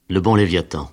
Le bon Léviathan.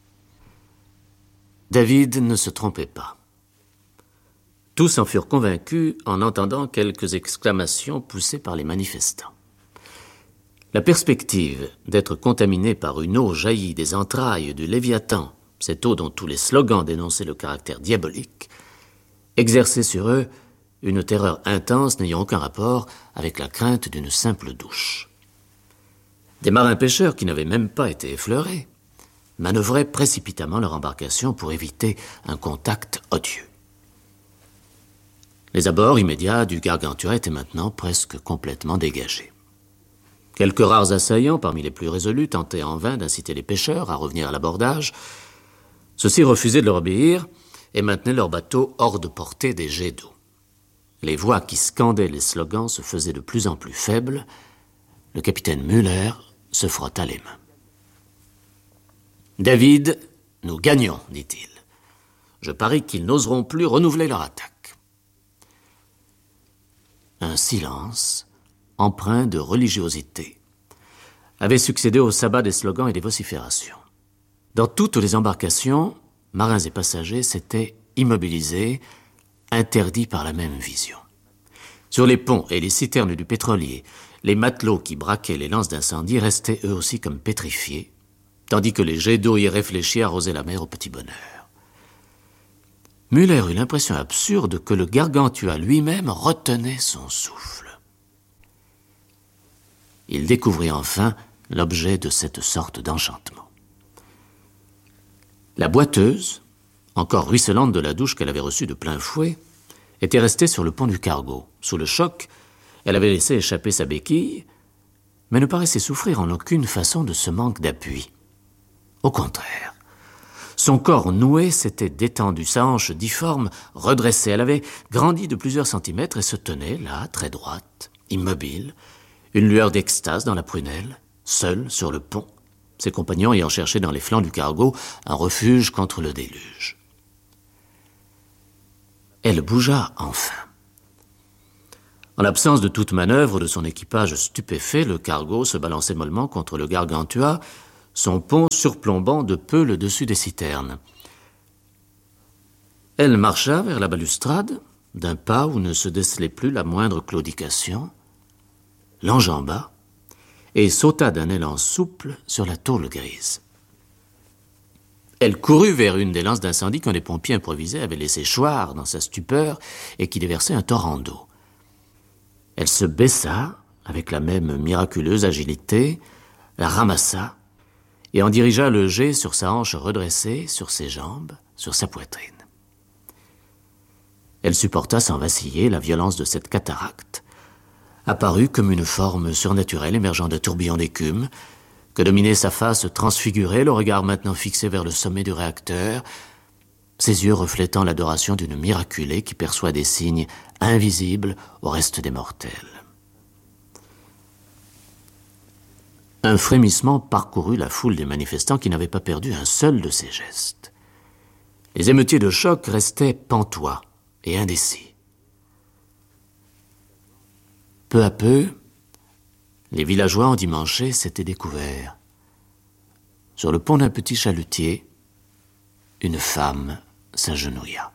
David ne se trompait pas. Tous en furent convaincus en entendant quelques exclamations poussées par les manifestants. La perspective d'être contaminé par une eau jaillie des entrailles du Léviathan, cette eau dont tous les slogans dénonçaient le caractère diabolique, exerçait sur eux une terreur intense n'ayant aucun rapport avec la crainte d'une simple douche. Des marins pêcheurs qui n'avaient même pas été effleurés manœuvraient précipitamment leur embarcation pour éviter un contact odieux. Les abords immédiats du Gargantua étaient maintenant presque complètement dégagés. Quelques rares assaillants, parmi les plus résolus, tentaient en vain d'inciter les pêcheurs à revenir à l'abordage. Ceux-ci refusaient de leur obéir et maintenaient leur bateau hors de portée des jets d'eau. Les voix qui scandaient les slogans se faisaient de plus en plus faibles. Le capitaine Müller se frotta les mains. « David, nous gagnons, dit-il. Je parie qu'ils n'oseront plus renouveler leur attaque. » Un silence, empreint de religiosité, avait succédé au sabbat des slogans et des vociférations. Dans toutes les embarcations, marins et passagers s'étaient immobilisés, interdits par la même vision. Sur les ponts et les citernes du pétrolier, les matelots qui braquaient les lances d'incendie restaient eux aussi comme pétrifiés, tandis que les jets d'eau irréfléchis arrosaient la mer au petit bonheur. Müller eut l'impression absurde que le Gargantua lui-même retenait son souffle. Il découvrit enfin l'objet de cette sorte d'enchantement. La boiteuse, encore ruisselante de la douche qu'elle avait reçue de plein fouet, était restée sur le pont du cargo. Sous le choc, elle avait laissé échapper sa béquille, mais ne paraissait souffrir en aucune façon de ce manque d'appui. Au contraire, son corps noué s'était détendu, sa hanche difforme, redressée. Elle avait grandi de plusieurs centimètres et se tenait là, très droite, immobile, une lueur d'extase dans la prunelle, seule sur le pont, ses compagnons ayant cherché dans les flancs du cargo un refuge contre le déluge. Elle bougea enfin. En l'absence de toute manœuvre de son équipage stupéfait, le cargo se balançait mollement contre le Gargantua, son pont surplombant de peu le dessus des citernes. Elle marcha vers la balustrade, d'un pas où ne se décelait plus la moindre claudication, l'enjamba et sauta d'un élan souple sur la tôle grise. Elle courut vers une des lances d'incendie qu'un des pompiers improvisés avait laissé choir dans sa stupeur et qui déversait un torrent d'eau. Elle se baissa avec la même miraculeuse agilité, la ramassa et en dirigea le jet sur sa hanche redressée, sur ses jambes, sur sa poitrine. Elle supporta sans vaciller la violence de cette cataracte, apparue comme une forme surnaturelle émergeant de tourbillons d'écume, que dominait sa face transfigurée, le regard maintenant fixé vers le sommet du réacteur, ses yeux reflétant l'adoration d'une miraculée qui perçoit des signes invisibles au reste des mortels. Un frémissement parcourut la foule des manifestants qui n'avaient pas perdu un seul de ses gestes. Les émeutiers de choc restaient pantois et indécis. Peu à peu, les villageois endimanchés s'étaient découverts. Sur le pont d'un petit chalutier, une femme s'agenouilla.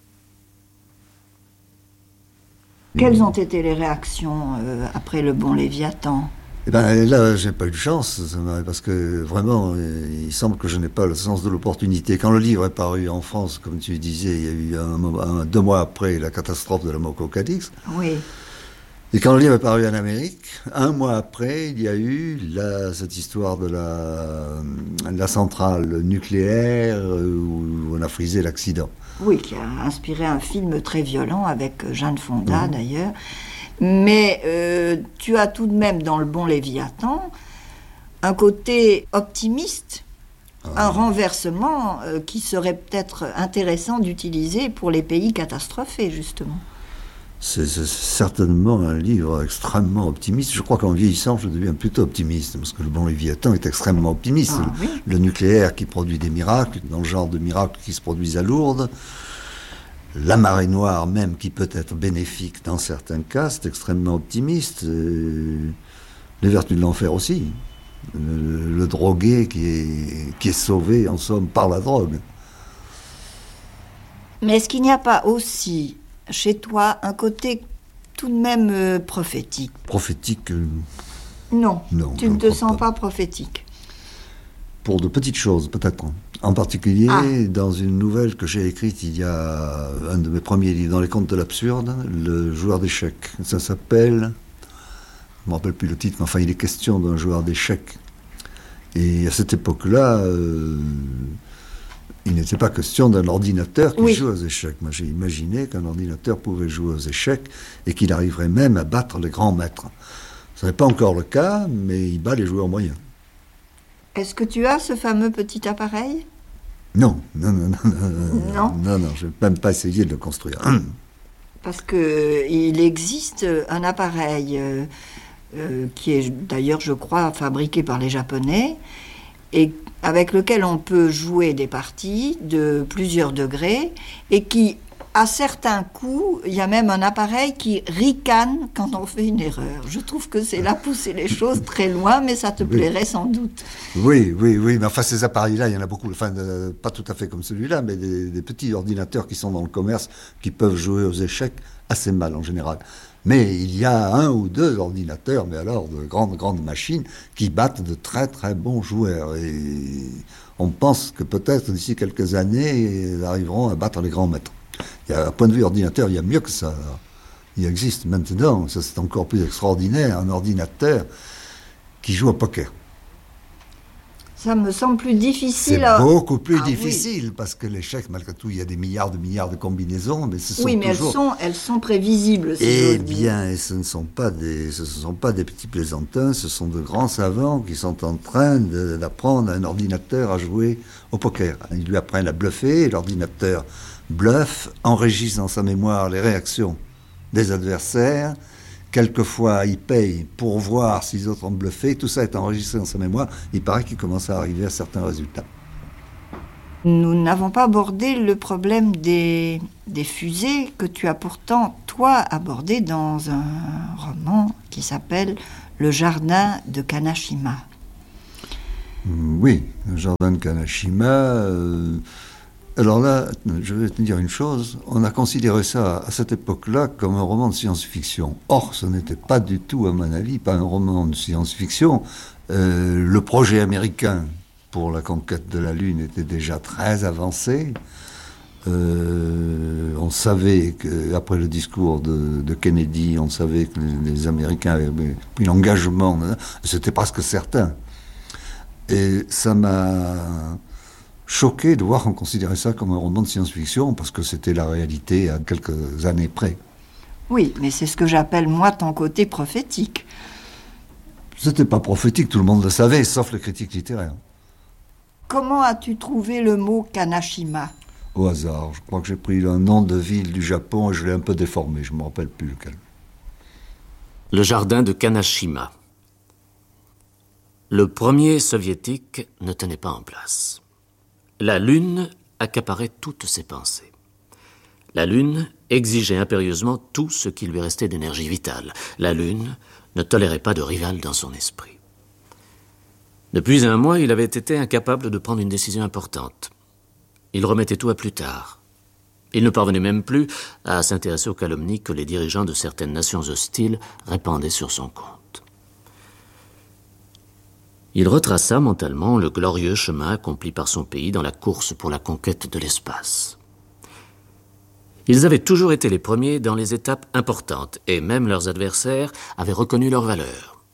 Quelles ont été les réactions après le bon Léviathan ? Eh ben, là, j'ai pas eu de chance, parce que vraiment, il semble que je n'ai pas le sens de l'opportunité. Quand le livre est paru en France, comme tu disais, il y a eu 2 mois après la catastrophe de la Moco Cadix. Oui. Et quand le livre est paru en Amérique, 1 mois après, il y a eu cette histoire de la centrale nucléaire où on a frisé l'accident. Oui, qui a inspiré un film très violent avec Jane Fonda d'ailleurs. Mais tu as tout de même dans le bon Léviathan un côté optimiste, un renversement qui serait peut-être intéressant d'utiliser pour les pays catastrophés, justement. C'est certainement un livre extrêmement optimiste. Je crois qu'en vieillissant, je deviens plutôt optimiste, parce que le bon Léviathan est extrêmement optimiste. Oui. Le nucléaire qui produit des miracles, dans le genre de miracles qui se produisent à Lourdes, la marée noire même qui peut être bénéfique dans certains cas, c'est extrêmement optimiste. Les vertus de l'enfer aussi. Le le drogué qui est sauvé, en somme, par la drogue. Mais est-ce qu'il n'y a pas aussi, chez toi, un côté tout de même prophétique? Prophétique Non, tu ne te crois sens pas prophétique. Pour de petites choses, peut-être. En particulier, dans une nouvelle que j'ai écrite il y a un de mes premiers livres, dans les contes de l'absurde, Le joueur d'échecs. Ça s'appelle, je ne me rappelle plus le titre, mais enfin, il est question d'un joueur d'échecs. Et à cette époque-là, il n'était pas question d'un ordinateur qui joue aux échecs. Moi, j'ai imaginé qu'un ordinateur pouvait jouer aux échecs et qu'il arriverait même à battre les grands maîtres. Ce n'est pas encore le cas, mais il bat les joueurs moyens. Est-ce que tu as ce fameux petit appareil? Non, je n'ai même pas essayé de le construire. Parce qu'il existe un appareil qui est d'ailleurs, je crois, fabriqué par les Japonais, et avec lequel on peut jouer des parties de plusieurs degrés, et qui, à certains coups, il y a même un appareil qui ricane quand on fait une erreur. Je trouve que c'est là pousser les choses très loin, mais ça te plairait sans doute. Oui, mais enfin ces appareils-là, il y en a beaucoup, enfin pas tout à fait comme celui-là, mais des petits ordinateurs qui sont dans le commerce, qui peuvent jouer aux échecs assez mal en général. Mais il y a un ou deux ordinateurs, mais alors de grandes machines, qui battent de très très bons joueurs. Et on pense que peut-être d'ici quelques années, ils arriveront à battre les grands maîtres. À point de vue ordinateur, il y a mieux que ça. Il existe maintenant, ça c'est encore plus extraordinaire, un ordinateur qui joue au poker. Ça me semble plus difficile. C'est beaucoup plus difficile, parce que l'échec, malgré tout, il y a des milliards de combinaisons, mais ce sont toujours... elles sont prévisibles. Eh bien, et ce ne sont pas des petits plaisantins, ce sont de grands savants qui sont en train d'apprendre à un ordinateur à jouer au poker. Ils lui apprennent à bluffer, et l'ordinateur bluffe, enregistre dans sa mémoire les réactions des adversaires. Quelquefois, il paye pour voir si les autres ont bluffé. Tout ça est enregistré dans sa mémoire. Il paraît qu'il commence à arriver à certains résultats. Nous n'avons pas abordé le problème des fusées que tu as pourtant, toi, abordé dans un roman qui s'appelle Le jardin de Kanashima. Oui, le jardin de Kanashima... Alors là, je vais te dire une chose, on a considéré ça à cette époque-là comme un roman de science-fiction. Or, ce n'était pas du tout, à mon avis, pas un roman de science-fiction. Le projet américain pour la conquête de la Lune était déjà très avancé. On savait qu'après le discours de Kennedy, on savait que les Américains avaient pris l'engagement. C'était presque certain. Et ça m'a choqué de voir qu'on considérait ça comme un roman de science-fiction, parce que c'était la réalité à quelques années près. Oui, mais c'est ce que j'appelle, moi, ton côté prophétique. C'était pas prophétique, tout le monde le savait, sauf les critiques littéraires. Comment as-tu trouvé le mot Kanashima? Au hasard, je crois que j'ai pris un nom de ville du Japon et je l'ai un peu déformé, je ne me rappelle plus lequel. Le jardin de Kanashima. Le premier soviétique ne tenait pas en place. La Lune accaparait toutes ses pensées. La Lune exigeait impérieusement tout ce qui lui restait d'énergie vitale. La Lune ne tolérait pas de rival dans son esprit. Depuis un mois, il avait été incapable de prendre une décision importante. Il remettait tout à plus tard. Il ne parvenait même plus à s'intéresser aux calomnies que les dirigeants de certaines nations hostiles répandaient sur son compte. Il retraça mentalement le glorieux chemin accompli par son pays dans la course pour la conquête de l'espace. Ils avaient toujours été les premiers dans les étapes importantes, et même leurs adversaires avaient reconnu leur valeur.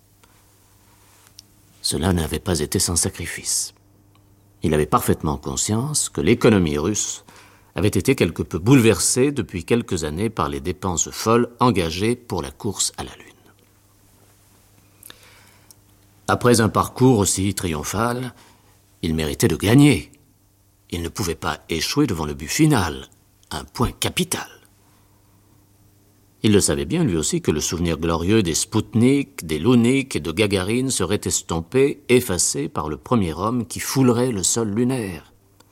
Cela n'avait pas été sans sacrifice. Il avait parfaitement conscience que l'économie russe avait été quelque peu bouleversée depuis quelques années par les dépenses folles engagées pour la course à la Lune. Après un parcours aussi triomphal, il méritait de gagner. Il ne pouvait pas échouer devant le but final, un point capital. Il le savait bien lui aussi que le souvenir glorieux des Spoutnik, des Lunik et de Gagarine serait estompé, effacé par le premier homme qui foulerait le sol lunaire.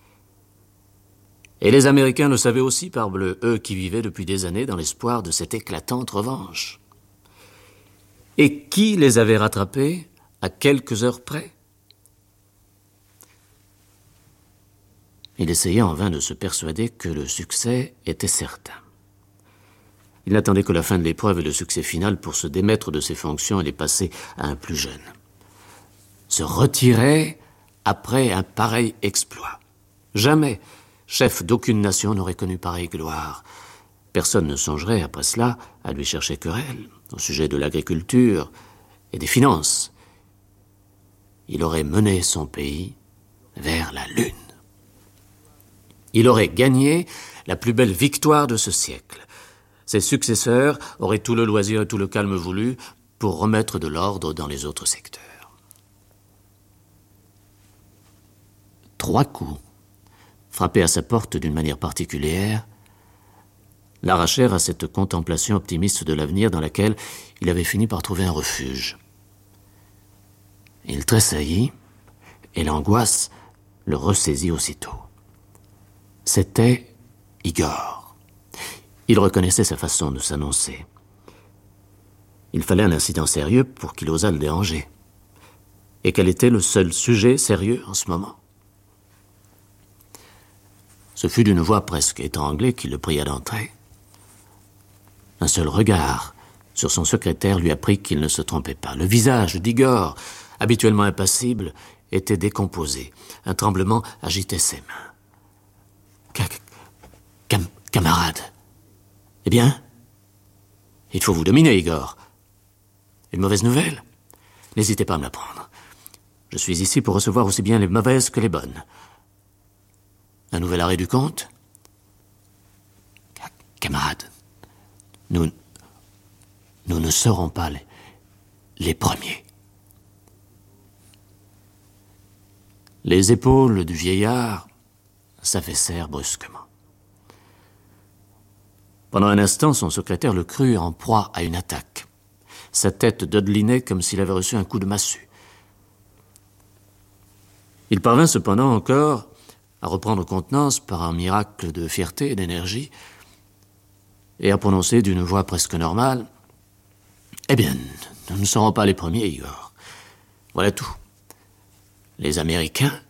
Et les Américains le savaient aussi, parbleu, eux qui vivaient depuis des années dans l'espoir de cette éclatante revanche. Et qui les avait rattrapés à quelques heures près? Il essayait en vain de se persuader que le succès était certain. Il n'attendait que la fin de l'épreuve et le succès final pour se démettre de ses fonctions et les passer à un plus jeune. Se retirer après un pareil exploit. Jamais chef d'aucune nation n'aurait connu pareille gloire. Personne ne songerait, après cela, à lui chercher querelle au sujet de l'agriculture et des finances. Il aurait mené son pays vers la Lune. Il aurait gagné la plus belle victoire de ce siècle. Ses successeurs auraient tout le loisir et tout le calme voulu pour remettre de l'ordre dans les autres secteurs. 3 coups, frappés à sa porte d'une manière particulière, l'arrachèrent à cette contemplation optimiste de l'avenir dans laquelle il avait fini par trouver un refuge. Il tressaillit et l'angoisse le ressaisit aussitôt. C'était Igor. Il reconnaissait sa façon de s'annoncer. Il fallait un incident sérieux pour qu'il osât le déranger. Et quel était le seul sujet sérieux en ce moment? Ce fut d'une voix presque étranglée qu'il le pria d'entrer. Un seul regard sur son secrétaire lui apprit qu'il ne se trompait pas. Le visage d'Igor, habituellement impassible, était décomposé. Un tremblement agitait ses mains. Camarade. Eh bien? Il faut vous dominer, Igor. Une mauvaise nouvelle? N'hésitez pas à me l'apprendre. Je suis ici pour recevoir aussi bien les mauvaises que les bonnes. Un nouvel arrêt du compte? Camarade, nous ne serons pas les premiers. Les épaules du vieillard s'affaissèrent brusquement. Pendant un instant, son secrétaire le crut en proie à une attaque. Sa tête dodelinait comme s'il avait reçu un coup de massue. Il parvint cependant encore à reprendre contenance par un miracle de fierté et d'énergie, et à prononcer d'une voix presque normale: « Eh bien, nous ne serons pas les premiers, Igor. Voilà tout. Les Américains